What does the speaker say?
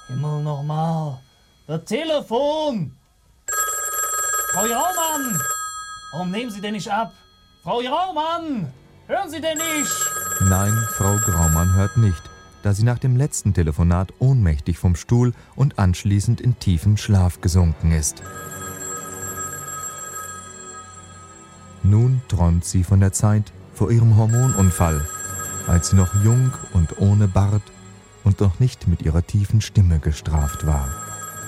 Himmel nochmal. Das Telefon! Frau Jaumann! Warum nehmen Sie denn nicht ab? Frau Jaumann! Hören Sie denn nicht? Nein, Frau Graumann hört nicht, da sie nach dem letzten Telefonat ohnmächtig vom Stuhl und anschließend in tiefen Schlaf gesunken ist. Nun träumt sie von der Zeit vor ihrem Hormonunfall, als sie noch jung und ohne Bart und noch nicht mit ihrer tiefen Stimme gestraft war.